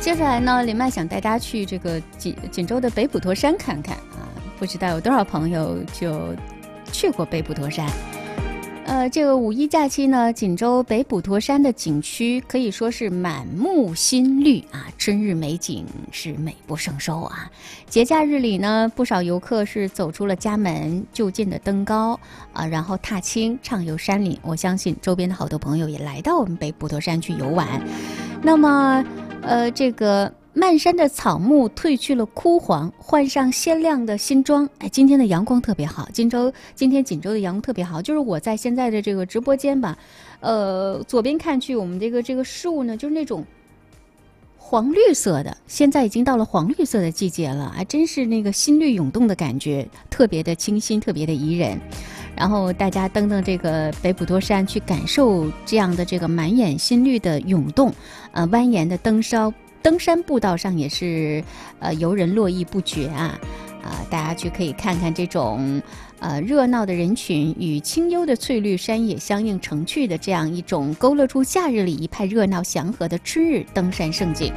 接下来呢，林麦想带大家去这个锦州的北普陀山看看啊，不知道有多少朋友就去过北普陀山。这个五一假期呢，锦州北普陀山的景区可以说是满目新绿啊，春日美景是美不胜收啊。节假日里呢，不少游客是走出了家门，就近的登高啊，然后踏青畅游山林。我相信周边的好多朋友也来到我们北普陀山去游玩。那么，这个漫山的草木褪去了枯黄，换上鲜亮的新装。哎，今天的阳光特别好，今天锦州的阳光特别好，就是我在现在的这个直播间吧，左边看去，我们这个树呢，就是那种黄绿色的，现在已经到了黄绿色的季节了，还真是那个心律涌动的感觉，特别的清新，特别的宜人。然后大家登这个北普陀山，去感受这样的这个满眼新绿的涌动，蜿蜒的登山步道上也是游人络绎不绝啊！大家去可以看看这种热闹的人群与清幽的翠绿山野相映成趣的这样一种勾勒出夏日里一派热闹祥和的春日登山盛景。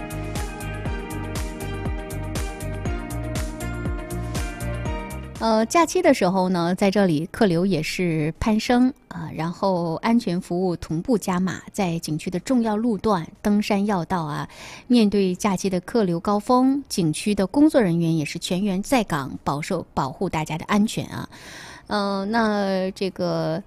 假期的时候呢，在这里客流也是攀升啊，然后安全服务同步加码，在景区的重要路段、登山要道啊，面对假期的客流高峰，景区的工作人员也是全员在岗，保护大家的安全啊。那这个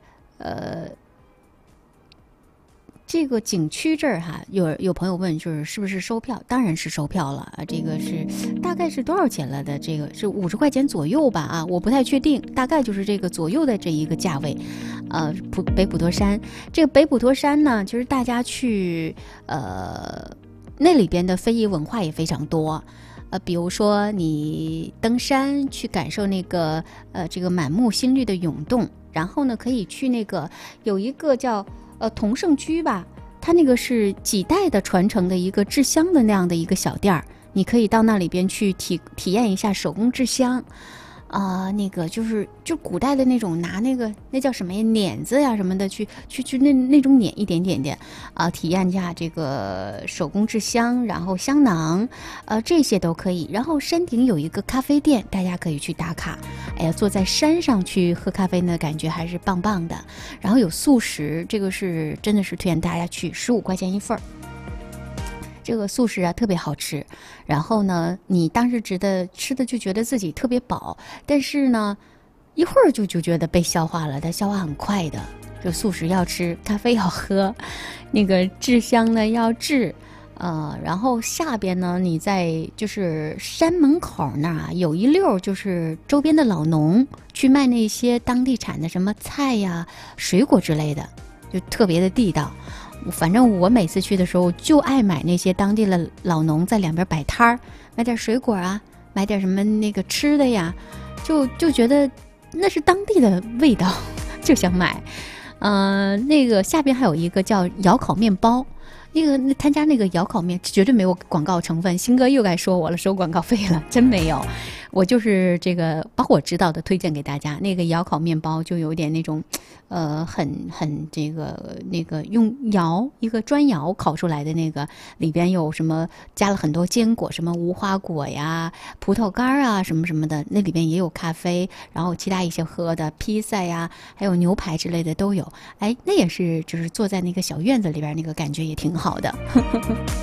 这个景区这儿哈，有朋友问，就是是不是收票？当然是收票了啊！这个是大概是多少钱了的？这个是50块钱左右吧？啊，我不太确定，大概就是这个左右的这一个价位。北普陀山，这个北普陀山呢，其实大家去那里边的非遗文化也非常多。比如说你登山去感受那个这个满目新绿的涌动，然后呢可以去那个有一个叫同盛居吧，它那个是几代的传承的一个制香的那样的一个小店儿，你可以到那里边去体验一下手工制香。那个就古代的那种拿那叫什么呀，碾子呀什么的去那种碾一点点的体验一下这个手工制香，然后香囊这些都可以。然后山顶有一个咖啡店，大家可以去打卡。哎呀，坐在山上去喝咖啡呢，感觉还是棒棒的。然后有素食，这个是真的是推荐大家去，15块钱一份儿。这个素食啊特别好吃，然后呢，你当时吃的就觉得自己特别饱，但是呢，一会儿就觉得被消化了，它消化很快的。这素食要吃，咖啡要喝，那个制香呢要制，然后下边呢，你在就是山门口那儿有一溜就是周边的老农去卖那些当地产的什么菜呀、水果之类的，就特别的地道。反正我每次去的时候就爱买那些当地的老农在两边摆摊儿，买点水果啊，买点什么那个吃的呀，就觉得那是当地的味道，就想买。那个下边还有一个叫窑烤面包，那他家那个窑烤面绝对没有广告成分，新哥又该说我了，收广告费了，真没有。我就是这个把我知道的推荐给大家，那个窑烤面包就有点那种很这个那个用一个砖窑烤出来的那个，里边有什么加了很多坚果，什么无花果呀、葡萄干啊什么什么的，那里边也有咖啡，然后其他一些喝的披萨呀，还有牛排之类的都有。哎，那也是就是坐在那个小院子里边，那个感觉也挺好的。